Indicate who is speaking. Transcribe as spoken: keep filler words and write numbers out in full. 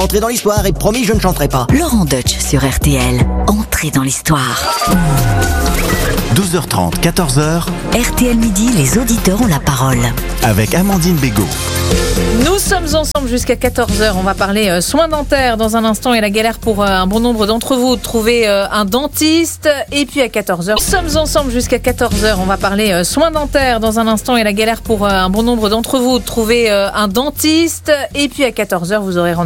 Speaker 1: Entrez dans l'histoire et promis, je ne chanterai pas.
Speaker 2: Laurent Deutsch sur R T L. Entrez dans l'histoire.
Speaker 3: douze heures trente, quatorze heures.
Speaker 2: R T L Midi, les auditeurs ont la parole.
Speaker 3: Avec Amandine Bégaud.
Speaker 4: Nous sommes ensemble jusqu'à quatorze heures. On va parler euh, soins dentaires dans un instant et la galère pour euh, un bon nombre d'entre vous de trouver euh, un dentiste. Et puis à quatorze heures, nous sommes ensemble jusqu'à quatorze heures. On va parler euh, soins dentaires dans un instant et la galère pour euh, un bon nombre d'entre vous de trouver euh, un dentiste. Et puis à quatorze heures, vous aurez rendez-vous